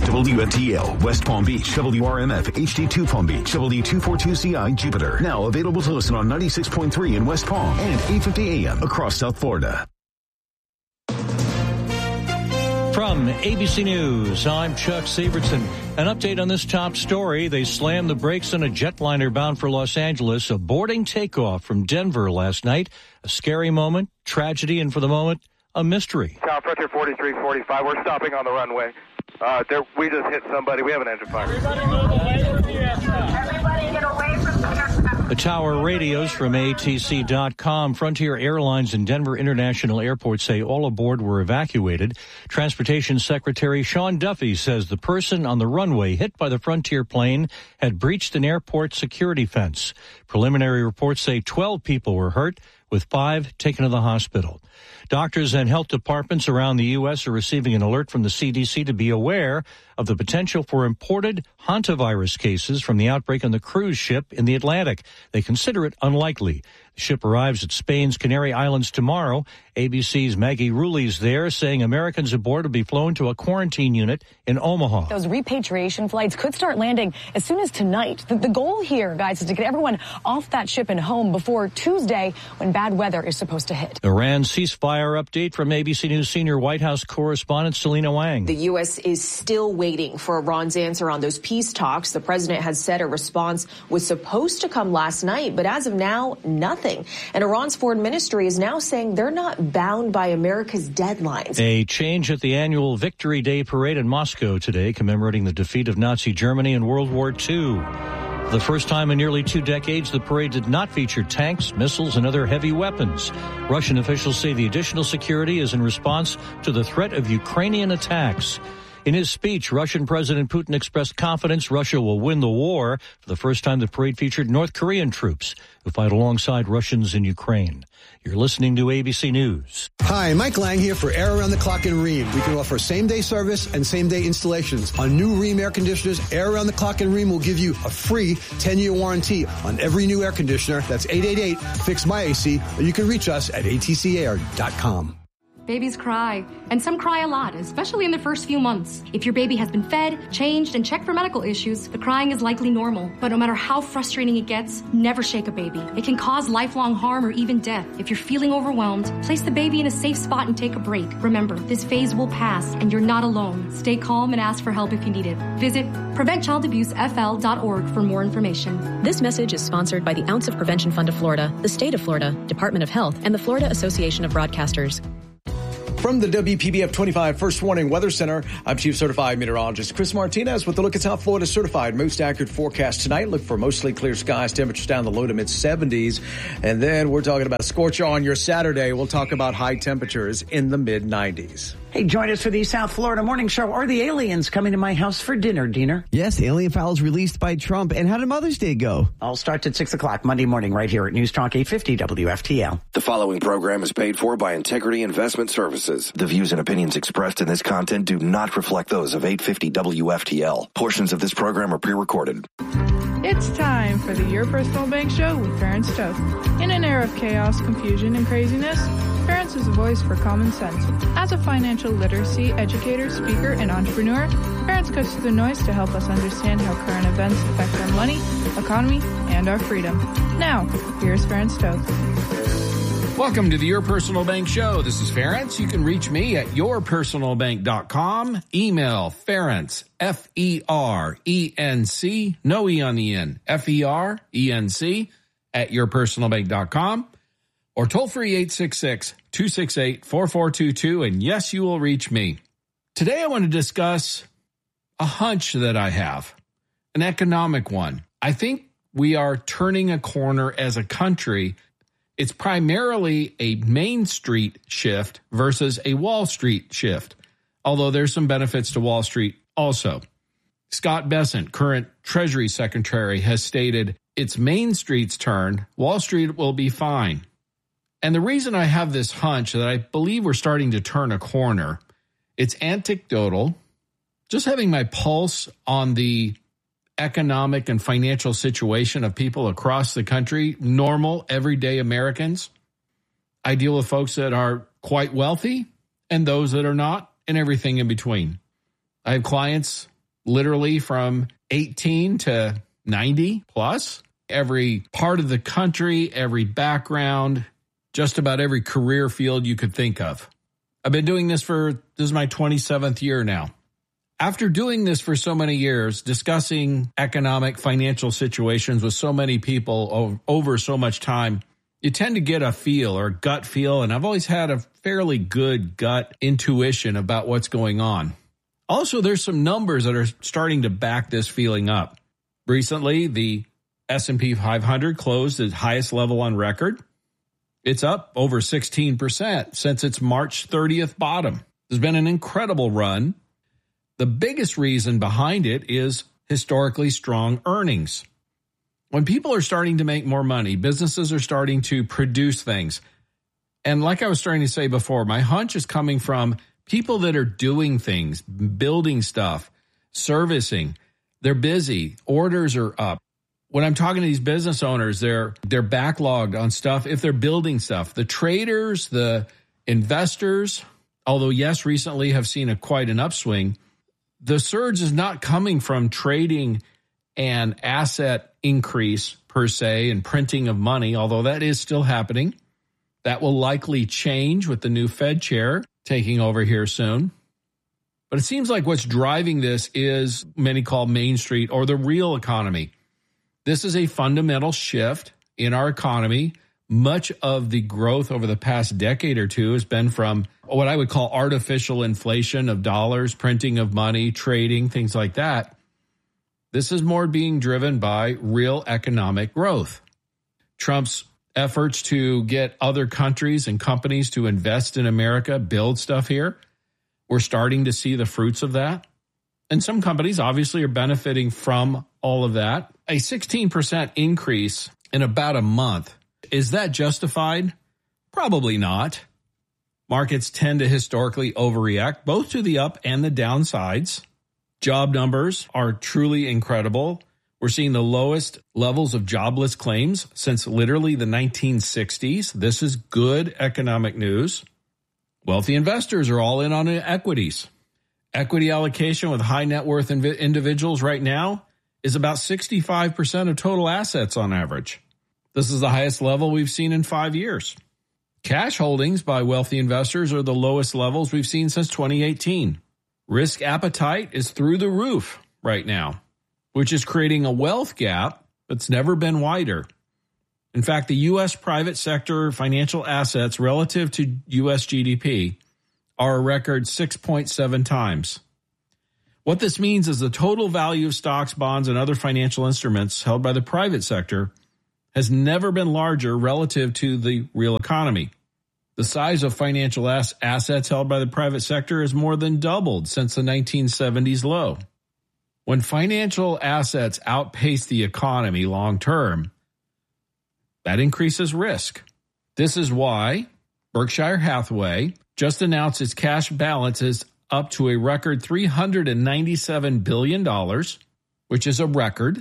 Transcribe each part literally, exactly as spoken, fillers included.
W F T L, West Palm Beach, W R M F, H D two Palm Beach, W two forty-two C I, Jupiter. Now available to listen on ninety-six point three in West Palm and eight fifty A M across South Florida. From A B C News, I'm Chuck Severson. An update on this top story. They slammed the brakes on a jetliner bound for Los Angeles, a boarding takeoff from Denver last night. A scary moment, tragedy, and for the moment, a mystery. Tower Frontier forty-three forty-five, we're stopping on the runway. Uh, there, we just hit somebody. We have an engine fire. Everybody move away from the aircraft. Everybody get away from the aircraft. The tower radios from A T C dot com. Frontier Airlines and Denver International Airport say all aboard were evacuated. Transportation Secretary Sean Duffy says the person on the runway hit by the Frontier plane had breached an airport security fence. Preliminary reports say twelve people were hurt, with five taken to the hospital. Doctors and health departments around the U S are receiving an alert from the C D C to be aware of the potential for imported hantavirus cases from the outbreak on the cruise ship in the Atlantic. They consider it unlikely. The ship arrives at Spain's Canary Islands tomorrow. A B C's Maggie Rulli's there, saying Americans aboard will be flown to a quarantine unit in Omaha. Those repatriation flights could start landing as soon as tonight. The, the goal here, guys, is to get everyone off that ship and home before Tuesday, when bad weather is supposed to hit. Iran ceasefire update from A B C News senior White House correspondent Selena Wang. The U S is still waiting for Iran's answer on those peace talks. The president has said a response was supposed to come last night, but as of now, nothing. And Iran's foreign ministry is now saying they're not bound by America's deadlines. A change at the annual Victory Day parade in Moscow today, commemorating the defeat of Nazi Germany in World War Two. For the first time in nearly two decades, the parade did not feature tanks, missiles, and other heavy weapons. Russian officials say the additional security is in response to the threat of Ukrainian attacks. In his speech, Russian President Putin expressed confidence Russia will win the war. For the first time, the parade featured North Korean troops who fight alongside Russians in Ukraine. You're listening to A B C News. Hi, Mike Lang here for Air Around the Clock in Rheem. We can offer same-day service and same-day installations. On new Rheem air conditioners, Air Around the Clock in Rheem will give you a free ten-year warranty on every new air conditioner. That's eight eight eight, fix my A C, or you can reach us at A T C air dot com. Babies cry, and some cry a lot, especially in the first few months. If your baby has been fed, changed, and checked for medical issues, the crying is likely normal. But no matter how frustrating it gets, never shake a baby. It can cause lifelong harm or even death. If you're feeling overwhelmed, place the baby in a safe spot and take a break. Remember, this phase will pass, and you're not alone. Stay calm and ask for help if you need it. Visit prevent child abuse f l dot org for more information. This message is sponsored by the Ounce of Prevention Fund of Florida, the State of Florida, Department of Health, and the Florida Association of Broadcasters. From the W P B F twenty-five First Warning Weather Center, I'm Chief Certified Meteorologist Chris Martinez with the look at South Florida certified most accurate forecast tonight. Look for mostly clear skies, temperatures down the low to mid seventies. And then we're talking about a scorcher on your Saturday. We'll talk about high temperatures in the mid nineties. Hey, join us for the South Florida Morning Show. Are the aliens coming to my house for dinner, Diener? Yes, alien files released by Trump. And how did Mother's Day go? All starts at six o'clock Monday morning right here at News Talk eight fifty W F T L. The following program is paid for by Integrity Investment Services. The views and opinions expressed in this content do not reflect those of eight fifty W F T L. Portions of this program are pre-recorded. It's time for the Your Personal Bank Show with Ferenc Toth. In an era of chaos, confusion, and craziness, Ferenc is a voice for common sense. As a financial literacy educator, speaker, and entrepreneur, Ferenc cuts through the noise to help us understand how current events affect our money, economy, and our freedom. Now, here's Ferenc Toth. Welcome to the Your Personal Bank Show. This is Ferenc. You can reach me at your personal bank dot com. Email Ferenc, F E R E N C, no E on the end, F E R E N C, at your personal bank dot com. Or toll free eight six six, two six eight, four four two two, and yes, you will reach me. Today I want to discuss a hunch that I have, an economic one. I think we are turning a corner as a country. It's primarily a Main Street shift versus a Wall Street shift, although there's some benefits to Wall Street also. Scott Bessent, current Treasury Secretary, has stated it's Main Street's turn. Wall Street will be fine. And the reason I have this hunch that I believe we're starting to turn a corner, it's anecdotal, just having my pulse on the economic and financial situation of people across the country, normal, everyday Americans. I deal with folks that are quite wealthy and those that are not and everything in between. I have clients literally from eighteen to ninety plus. Every part of the country, every background, just about every career field you could think of. I've been doing this for, this is my twenty-seventh year now. After doing this for so many years, discussing economic, financial situations with so many people over, over so much time, you tend to get a feel or a gut feel, and I've always had a fairly good gut intuition about what's going on. Also, there's some numbers that are starting to back this feeling up. Recently, the S and P five hundred closed at highest level on record. It's up over sixteen percent since its March thirtieth bottom. There's been an incredible run. The biggest reason behind it is historically strong earnings. When people are starting to make more money, businesses are starting to produce things. And like I was starting to say before, my hunch is coming from people that are doing things, building stuff, servicing. They're busy. Orders are up. When I'm talking to these business owners, they're they're backlogged on stuff if they're building stuff. The traders, the investors, although, yes, recently have seen a quite an upswing, the surge is not coming from trading and asset increase per se and printing of money, although that is still happening. That will likely change with the new Fed chair taking over here soon. But it seems like what's driving this is many call Main Street or the real economy. This is a fundamental shift in our economy. Much of the growth over the past decade or two has been from what I would call artificial inflation of dollars, printing of money, trading, things like that. This is more being driven by real economic growth. Trump's efforts to get other countries and companies to invest in America, build stuff here, we're starting to see the fruits of that. And some companies obviously are benefiting from all of that. A sixteen percent increase in about a month. Is that justified? Probably not. Markets tend to historically overreact, both to the up and the downsides. Job numbers are truly incredible. We're seeing the lowest levels of jobless claims since literally the nineteen sixties. This is good economic news. Wealthy investors are all in on equities. Equity allocation with high net worth inv- individuals right now is about sixty-five percent of total assets on average. This is the highest level we've seen in five years. Cash holdings by wealthy investors are the lowest levels we've seen since twenty eighteen. Risk appetite is through the roof right now, which is creating a wealth gap that's never been wider. In fact, the U S private sector financial assets relative to U S G D P are a record six point seven times. What this means is the total value of stocks, bonds, and other financial instruments held by the private sector has never been larger relative to the real economy. The size of financial ass- assets held by the private sector has more than doubled since the nineteen seventies low. When financial assets outpace the economy long term, that increases risk. This is why Berkshire Hathaway just announced its cash balance is up to a record three hundred ninety-seven billion dollars, which is a record.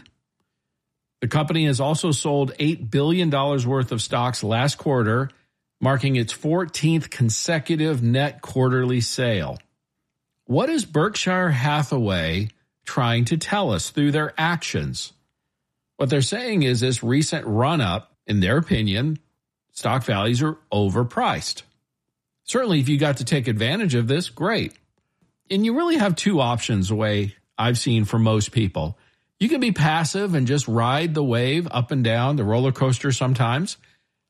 The company has also sold eight billion dollars worth of stocks last quarter, marking its fourteenth consecutive net quarterly sale. What is Berkshire Hathaway trying to tell us through their actions? What they're saying is this recent run-up, in their opinion, stock values are overpriced. Certainly, if you got to take advantage of this, great. And you really have two options, the way I've seen for most people. You can be passive and just ride the wave up and down, the roller coaster sometimes.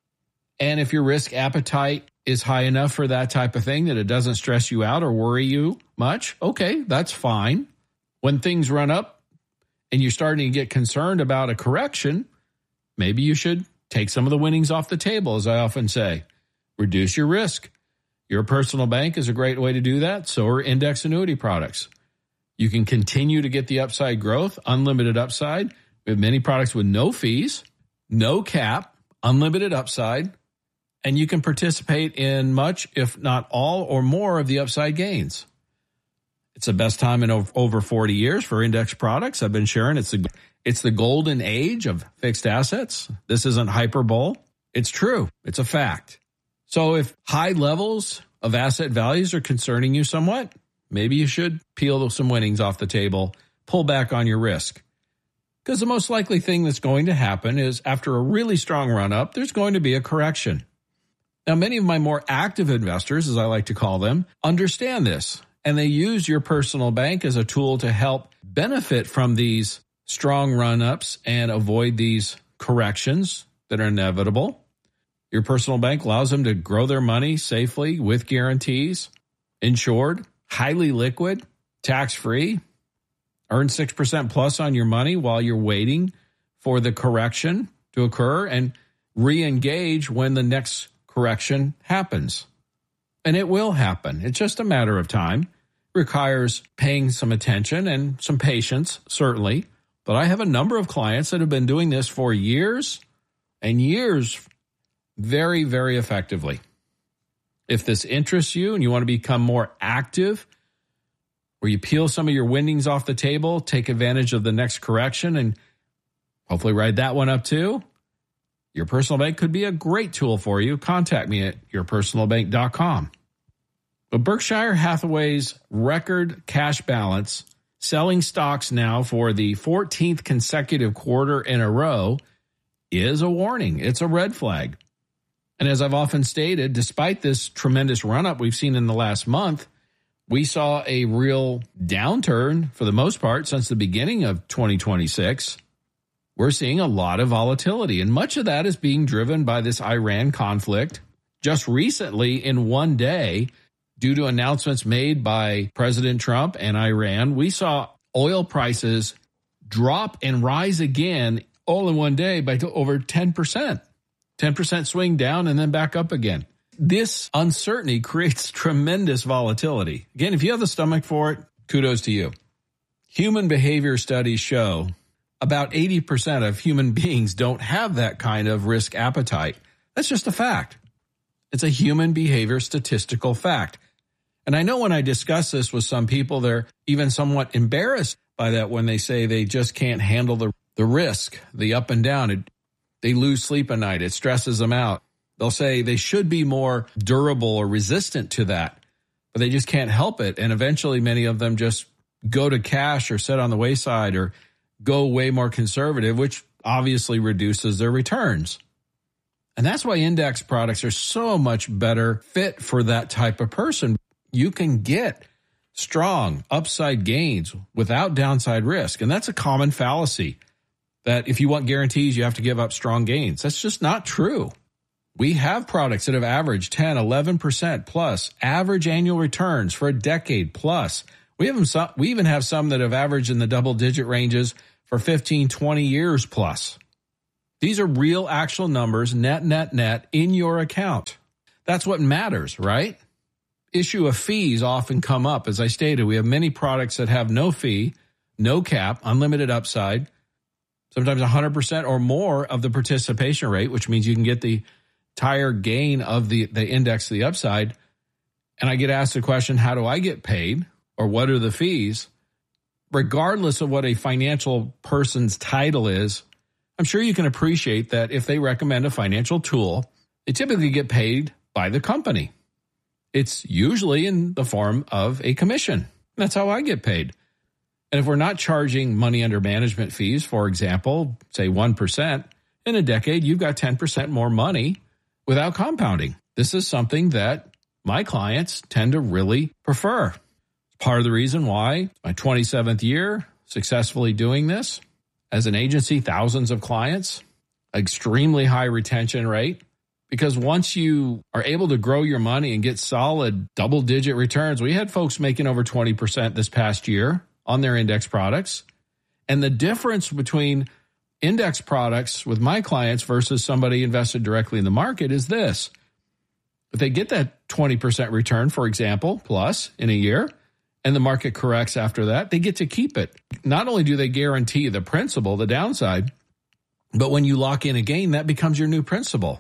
And if your risk appetite is high enough for that type of thing that it doesn't stress you out or worry you much, okay, that's fine. When things run up and you're starting to get concerned about a correction, maybe you should take some of the winnings off the table, as I often say. Reduce your risk. Your personal bank is a great way to do that. So are index annuity products. You can continue to get the upside growth, unlimited upside. We have many products with no fees, no cap, unlimited upside, and you can participate in much, if not all or more, of the upside gains. It's the best time in over forty years for index products. I've been sharing it's the, it's the golden age of fixed assets. This isn't hyperbole. It's true. It's a fact. So if high levels of asset values are concerning you somewhat, maybe you should peel some winnings off the table, pull back on your risk. Because the most likely thing that's going to happen is after a really strong run-up, there's going to be a correction. Now, many of my more active investors, as I like to call them, understand this, and they use your personal bank as a tool to help benefit from these strong run-ups and avoid these corrections that are inevitable. Your personal bank allows them to grow their money safely with guarantees, insured, highly liquid, tax-free. Earn six percent plus on your money while you're waiting for the correction to occur and re-engage when the next correction happens. And it will happen. It's just a matter of time. It requires paying some attention and some patience, certainly. But I have a number of clients that have been doing this for years and years very, very effectively. If this interests you and you want to become more active, where you peel some of your winnings off the table, take advantage of the next correction, and hopefully ride that one up too, your personal bank could be a great tool for you. Contact me at your personal bank dot com. But Berkshire Hathaway's record cash balance, selling stocks now for the fourteenth consecutive quarter in a row, is a warning. It's a red flag. And as I've often stated, despite this tremendous run-up we've seen in the last month, we saw a real downturn for the most part since the beginning of twenty twenty-six. We're seeing a lot of volatility, and much of that is being driven by this Iran conflict. Just recently, in one day, due to announcements made by President Trump and Iran, we saw oil prices drop and rise again all in one day by over ten percent. ten percent swing down and then back up again. This uncertainty creates tremendous volatility. Again, if you have the stomach for it, kudos to you. Human behavior studies show about eighty percent of human beings don't have that kind of risk appetite. That's just a fact. It's a human behavior statistical fact. And I know when I discuss this with some people, they're even somewhat embarrassed by that when they say they just can't handle the, the risk, the up and down. It, they lose sleep at night. It stresses them out. They'll say they should be more durable or resistant to that, but they just can't help it. And eventually many of them just go to cash or sit on the wayside or go way more conservative, which obviously reduces their returns. And that's why index products are so much better fit for that type of person. You can get strong upside gains without downside risk. And that's a common fallacy that if you want guarantees, you have to give up strong gains. That's just not true. We have products that have averaged ten, eleven percent plus average annual returns for a decade plus. We have some, we even have some that have averaged in the double digit ranges for fifteen, twenty years plus. These are real actual numbers, net, net, net in your account. That's what matters, right? Issue of fees often come up. As I stated, we have many products that have no fee, no cap, unlimited upside, sometimes one hundred percent or more of the participation rate, which means you can get the entire gain of the, the index to the upside. And I get asked the question, how do I get paid? Or what are the fees? Regardless of what a financial person's title is, I'm sure you can appreciate that if they recommend a financial tool, they typically get paid by the company. It's usually in the form of a commission. That's how I get paid. And if we're not charging money under management fees, for example, say one percent, in a decade, you've got ten percent more money without compounding. This is something that my clients tend to really prefer. It's part of the reason why my twenty-seventh year successfully doing this as an agency, thousands of clients, extremely high retention rate. Because once you are able to grow your money and get solid double-digit returns, we had folks making over twenty percent this past year on their index products. And the difference between index products with my clients versus somebody invested directly in the market is this. If they get that twenty percent return, for example, plus in a year, and the market corrects after that, they get to keep it. Not only do they guarantee the principal, the downside, but when you lock in a gain, that becomes your new principal.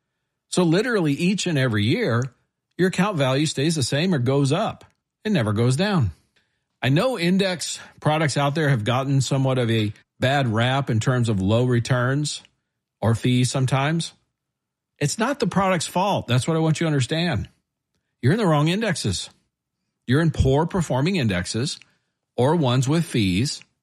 So literally each and every year, your account value stays the same or goes up. It never goes down. I know index products out there have gotten somewhat of a bad rap in terms of low returns or fees sometimes. It's not the product's fault. That's what I want you to understand. You're in the wrong indexes. You're in poor performing indexes or ones with fees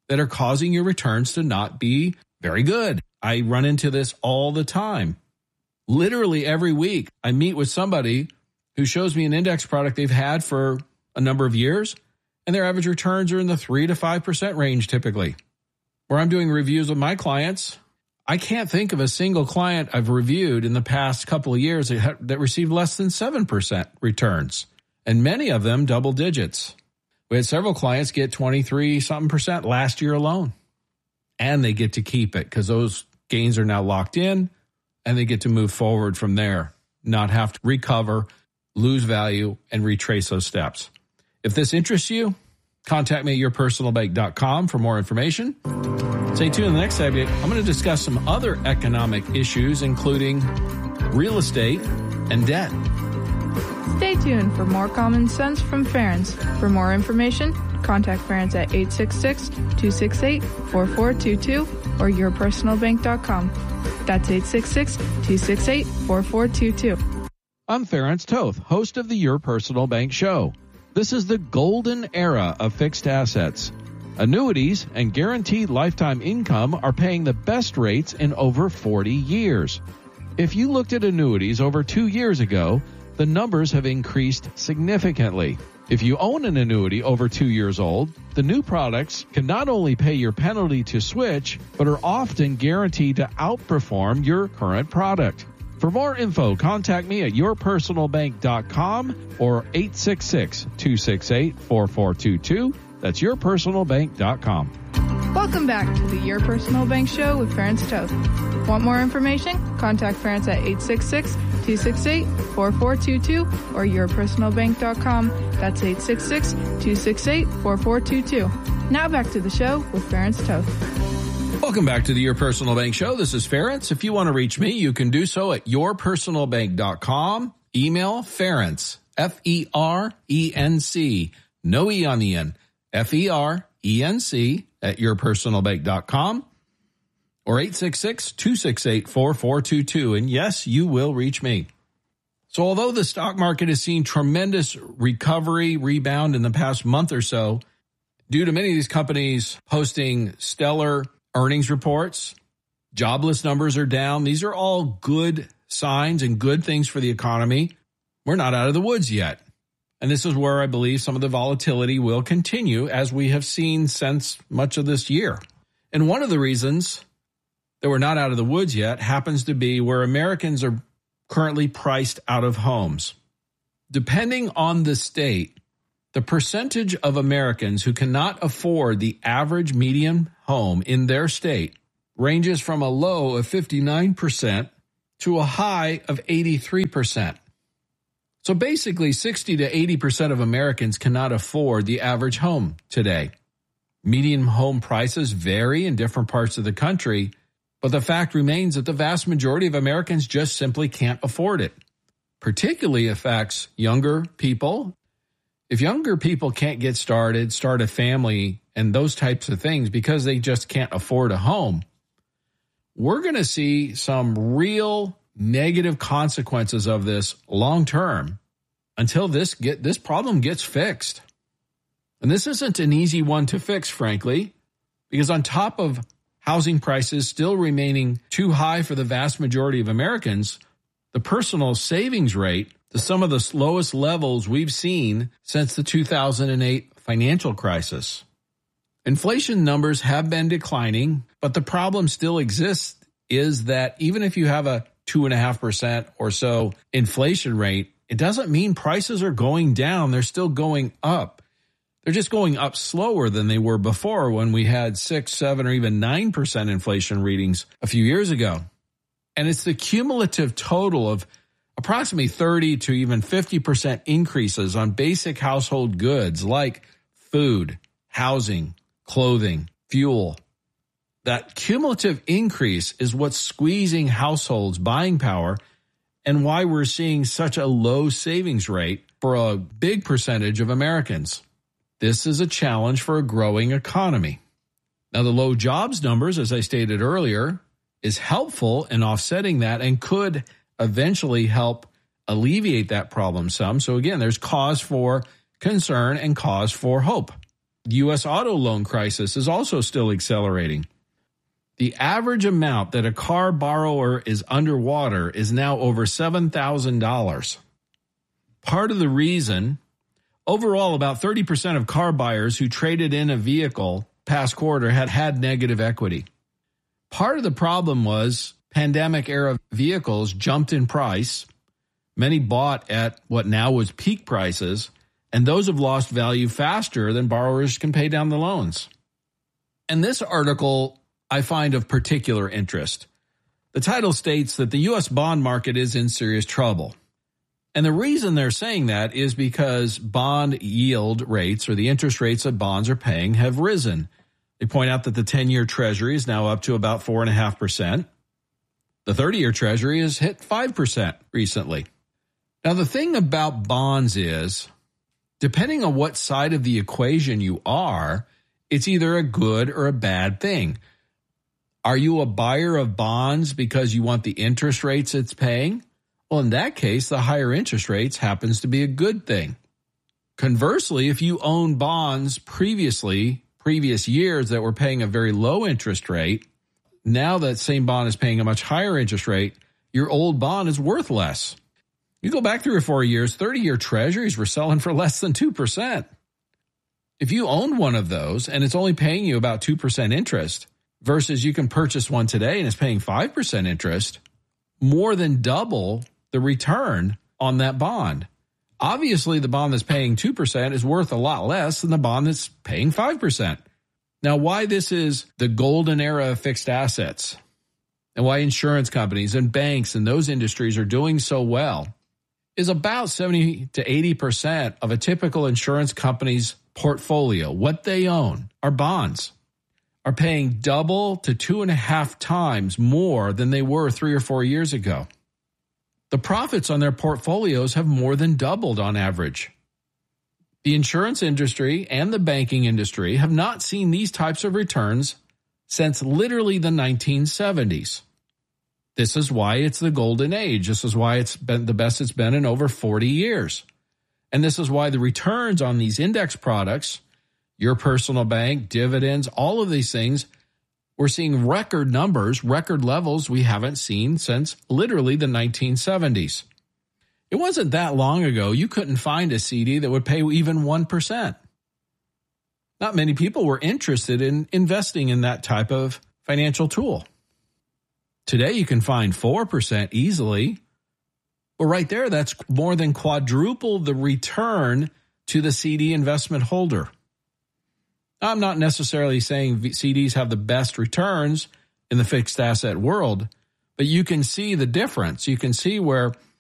that are causing your returns to not be very good. I run into this all the time. Literally every week, I meet with somebody who shows me an index product they've had for a number of years, and their average returns are in the three to five percent range typically. Where I'm doing reviews with my clients, I can't think of a single client I've reviewed in the past couple of years that, ha- that received less than seven percent returns, and many of them double digits. We had several clients get twenty-three something percent last year alone, and they get to keep it because those gains are now locked in, and they get to move forward from there, not have to recover, lose value, and retrace those steps. If this interests you, contact me at your personal bank dot com for more information. Stay tuned in the next segment. I'm going to discuss some other economic issues, including real estate and debt. Stay tuned for more common sense from Ference. For more information, contact Ference at eight six six, two six eight, four four two two or your personal bank dot com. That's eight six six, two six eight, four four two two. I'm Ference Toth, host of the Your Personal Bank Show. This is the golden era of fixed assets. Annuities and guaranteed lifetime income are paying the best rates in over forty years. If you looked at annuities over two years ago, the numbers have increased significantly. If you own an annuity over two years old, the new products can not only pay your penalty to switch, but are often guaranteed to outperform your current product. For more info, contact me at your personal bank dot com or eight six six, two six eight, four four two two. That's your personal bank dot com. Welcome back to the Your Personal Bank Show with Ference Toth. Want more information? Contact Ference at eight six six, two six eight, four four two two or your personal bank dot com. That's eight six six, two six eight, four four two two. Now back to the show with Ference Toth. Welcome back to the Your Personal Bank Show. This is Ference. If you want to reach me, you can do so at your personal bank dot com. Email Ference, F E R E N C, no E on the end, F E R E N C at your personal bank dot com or eight six six, two six eight, four four two two. And yes, you will reach me. So although the stock market has seen tremendous recovery, rebound in the past month or so, due to many of these companies posting stellar earnings reports, jobless numbers are down. These are all good signs and good things for the economy. We're not out of the woods yet. And this is where I believe some of the volatility will continue, as we have seen since much of this year. And one of the reasons that we're not out of the woods yet happens to be where Americans are currently priced out of homes. Depending on the state, the percentage of Americans who cannot afford the average median home in their state ranges from a low of fifty-nine percent to a high of eighty-three percent. So basically, sixty to eighty percent of Americans cannot afford the average home today. Median home prices vary in different parts of the country, but the fact remains that the vast majority of Americans just simply can't afford it. Particularly affects younger people. If younger people can't get started, start a family, and those types of things because they just can't afford a home, we're going to see some real negative consequences of this long term until this get this problem gets fixed. And this isn't an easy one to fix, frankly, because on top of housing prices still remaining too high for the vast majority of Americans, the personal savings rate to some of the lowest levels we've seen since the two thousand eight financial crisis. Inflation numbers have been declining, but the problem still exists is that even if you have a two point five percent or so inflation rate, it doesn't mean prices are going down. They're still going up. They're just going up slower than they were before when we had six, seven, or even nine percent inflation readings a few years ago. And it's the cumulative total of approximately thirty to even fifty percent increases on basic household goods like food, housing, clothing, fuel. That cumulative increase is what's squeezing households' buying power and why we're seeing such a low savings rate for a big percentage of Americans. This is a challenge for a growing economy. Now, the low jobs numbers, as I stated earlier, is helpful in offsetting that and could eventually help alleviate that problem some. So again, there's cause for concern and cause for hope. The U S auto loan crisis is also still accelerating. The average amount that a car borrower is underwater is now over seven thousand dollars. Part of the reason, overall, about thirty percent of car buyers who traded in a vehicle past quarter had had negative equity. Part of the problem was pandemic-era vehicles jumped in price. Many bought at what now was peak prices, and those have lost value faster than borrowers can pay down the loans. And this article I find of particular interest. The title states that the U S bond market is in serious trouble. And the reason they're saying that is because bond yield rates, or the interest rates that bonds are paying, have risen. They point out that the ten-year Treasury is now up to about four point five percent. The thirty-year Treasury has hit five percent recently. Now, the thing about bonds is, depending on what side of the equation you are, it's either a good or a bad thing. Are you a buyer of bonds because you want the interest rates it's paying? Well, in that case, the higher interest rates happens to be a good thing. Conversely, if you own bonds previously, previous years that were paying a very low interest rate, now that same bond is paying a much higher interest rate, your old bond is worth less. You go back three or four years, thirty-year Treasuries were selling for less than two percent. If you own one of those and it's only paying you about two percent interest versus you can purchase one today and it's paying five percent interest, more than double the return on that bond. Obviously, the bond that's paying two percent is worth a lot less than the bond that's paying five percent. Now, why this is the golden era of fixed assets and why insurance companies and banks and those industries are doing so well is about seventy to eighty percent of a typical insurance company's portfolio, what they own, are bonds, are paying double to two and a half times more than they were three or four years ago. The profits on their portfolios have more than doubled on average. The insurance industry and the banking industry have not seen these types of returns since literally the nineteen seventies. This is why it's the golden age. This is why it's been the best it's been in over forty years. And this is why the returns on these index products, your personal bank, dividends, all of these things, we're seeing record numbers, record levels we haven't seen since literally the nineteen seventies. It wasn't that long ago you couldn't find a C D that would pay even one percent. Not many people were interested in investing in that type of financial tool. Today you can find four percent easily. Well, right there, that's more than quadruple the return to the C D investment holder. I'm not necessarily saying C Ds have the best returns in the fixed asset world, but you can see the difference. You can see where